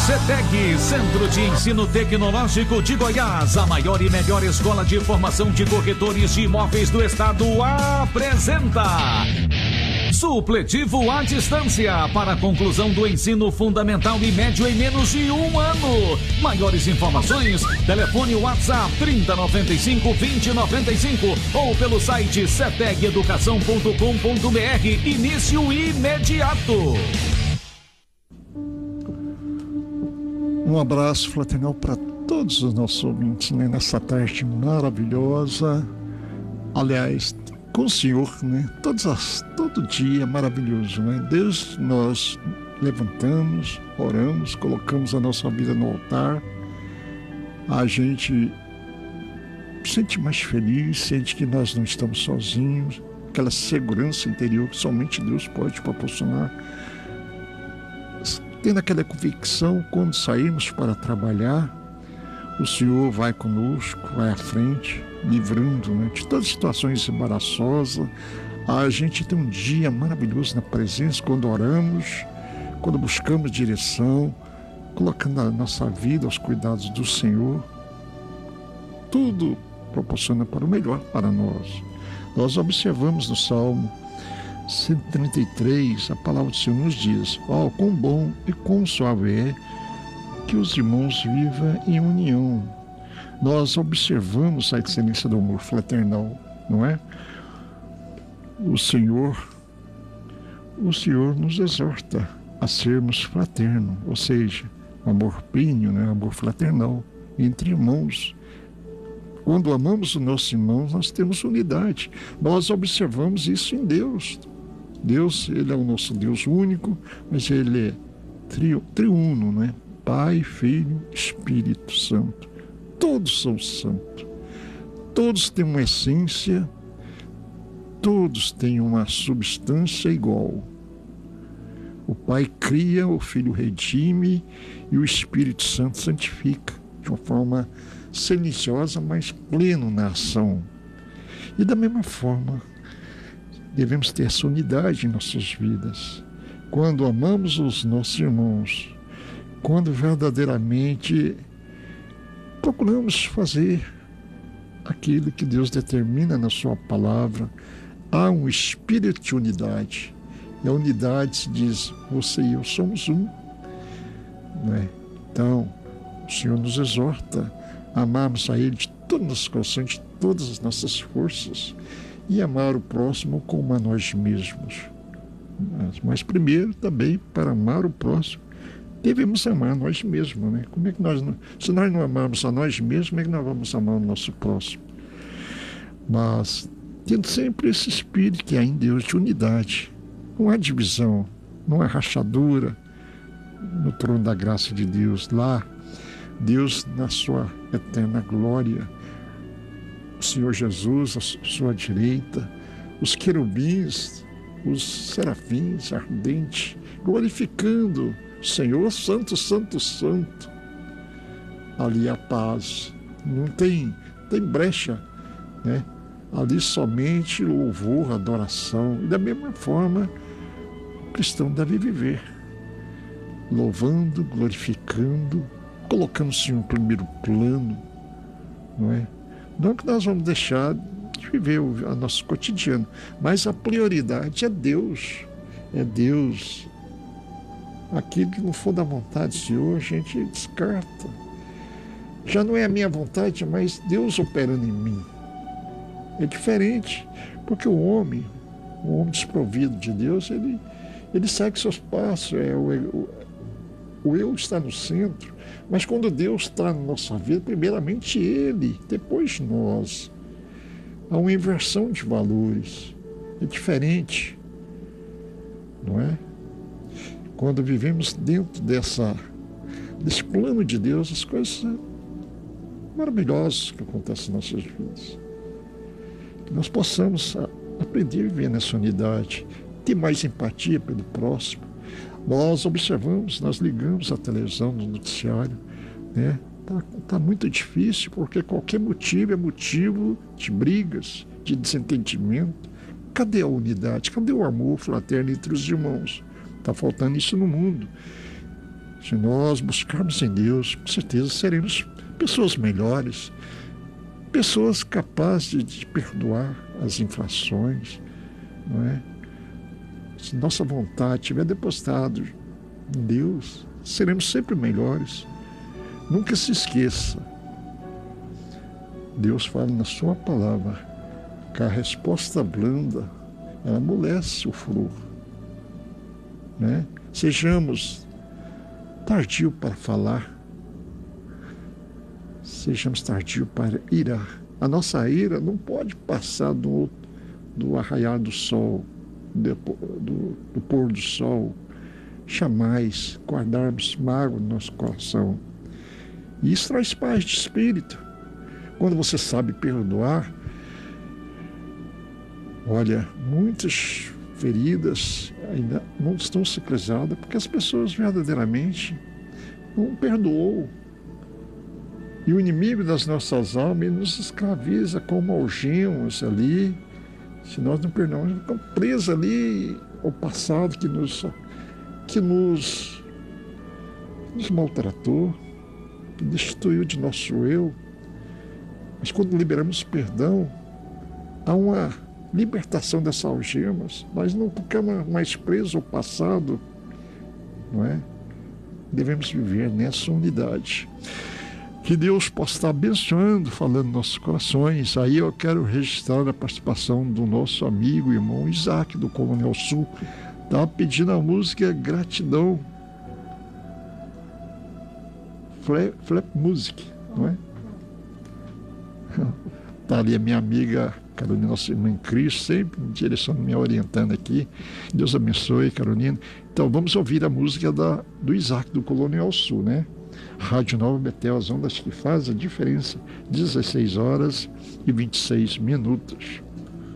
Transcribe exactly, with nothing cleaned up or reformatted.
CETEC, Centro de Ensino Tecnológico de Goiás, a maior e melhor escola de formação de corretores de imóveis do estado, apresenta Supletivo à Distância para a conclusão do ensino fundamental e médio em menos de um ano. Maiores informações, telefone WhatsApp trinta, noventa e cinco, vinte, noventa e cinco ou pelo site ceteg educação ponto com ponto br. Início imediato. Um abraço fraternal para todos os nossos ouvintes, né? Nessa tarde maravilhosa. Aliás, com o Senhor, né? Todas as, todo dia é maravilhoso, né? Deus, nós levantamos, oramos, colocamos a nossa vida no altar. A gente sente mais feliz, sente que nós não estamos sozinhos, aquela segurança interior que somente Deus pode proporcionar. Tendo aquela convicção, quando sairmos para trabalhar, o Senhor vai conosco, vai à frente, livrando, né, de todas as situações embaraçosas. A gente tem um dia maravilhoso na presença, quando oramos, quando buscamos direção, colocando a nossa vida aos cuidados do Senhor. Tudo proporciona para o melhor para nós. Nós observamos no Salmo cento e trinta e três, a palavra do Senhor nos diz: ó, oh, quão bom e quão suave é que os irmãos vivam em união. Nós observamos a excelência do amor fraternal, não é? O Senhor, o Senhor nos exorta a sermos fraternos, ou seja, o amor píneo, né? Amor fraternal entre irmãos. Quando amamos os nossos irmãos, nós temos unidade. Nós observamos isso em Deus. Deus, Ele é o nosso Deus único, mas Ele é tri, triuno, né? Pai, Filho, Espírito Santo. Todos são santos. Todos têm uma essência, todos têm uma substância igual. O Pai cria, o Filho redime e o Espírito Santo santifica de uma forma silenciosa, mas pleno na ação. E da mesma forma, devemos ter essa unidade em nossas vidas. Quando amamos os nossos irmãos, quando verdadeiramente procuramos fazer aquilo que Deus determina na sua palavra, há um espírito de unidade. E a unidade se diz: você e eu somos um. Não é? Então, o Senhor nos exorta a amarmos a Ele de todo o nosso coração, de todas as nossas forças, e amar o próximo como a nós mesmos. Mas, mas primeiro, também, para amar o próximo, devemos amar a nós mesmos, né? Como é que nós não, se nós não amarmos a nós mesmos, como é que nós vamos amar o nosso próximo? Mas tendo sempre esse espírito que há em Deus de unidade. Não há divisão, não há rachadura no trono da graça de Deus. Lá, Deus, na sua eterna glória, o Senhor Jesus à sua direita, os querubins, os serafins ardentes, glorificando o Senhor, santo, santo, santo. Ali a paz, não tem, tem brecha, né? Ali somente louvor, adoração. E da mesma forma, o cristão deve viver, louvando, glorificando, colocando o Senhor em primeiro plano, não é? Não que nós vamos deixar de viver o nosso cotidiano, mas a prioridade é Deus, é Deus. Aquilo que não for da vontade do Senhor, a gente descarta. Já não é a minha vontade, mas Deus operando em mim. É diferente, porque o homem, o homem desprovido de Deus, ele, ele segue seus passos, é, o, o, o eu está no centro, mas quando Deus está na nossa vida, primeiramente Ele, depois nós. Há uma inversão de valores, é diferente, não é? Quando vivemos dentro dessa, desse plano de Deus, as coisas maravilhosas que acontecem em nossas vidas. Que nós possamos aprender a viver nessa unidade, ter mais empatia pelo próximo. Nós observamos, nós ligamos a televisão no noticiário, né? Tá, tá muito difícil, porque qualquer motivo é motivo de brigas, de desentendimento. Cadê a unidade? Cadê o amor fraterno entre os irmãos? Está faltando isso no mundo. Se nós buscarmos em Deus, com certeza seremos pessoas melhores, pessoas capazes de perdoar as infrações, não é? Se nossa vontade estiver depositada em Deus, seremos sempre melhores. Nunca se esqueça, Deus fala na sua palavra que a resposta blanda, ela amolece o furor, né? Sejamos tardio para falar, sejamos tardio para irar. A nossa ira não pode passar do, do arraiar do sol, do, do, do pôr do sol. Jamais guardarmos mágoa no nosso coração. E isso traz paz de espírito. Quando você sabe perdoar, olha, muitas feridas ainda não estão cicatrizadas porque as pessoas verdadeiramente não perdoou. E o inimigo das nossas almas, ele nos escraviza como algemas ali. Se nós não perdoamos, ficamos presos ali ao passado que nos, que nos, nos maltratou, que destituiu de nosso eu. Mas quando liberamos perdão, há uma libertação dessas algemas. Nós não ficamos mais presos ao passado, não é? Devemos viver nessa unidade. Que Deus possa estar abençoando, falando nos nossos corações. Aí eu quero registrar a participação do nosso amigo e irmão Isaac, do Coronel Sul. Está pedindo a música Gratidão. Flap, Flap Music, não é? Está ali a minha amiga Carolina, nossa irmã em Cristo, sempre me direcionando, me orientando aqui. Deus abençoe, Carolina. Então vamos ouvir a música da, do Isaac, do Colonial Sul, né? Rádio Nova Betel, as ondas que faz a diferença, dezesseis horas e vinte e seis minutos.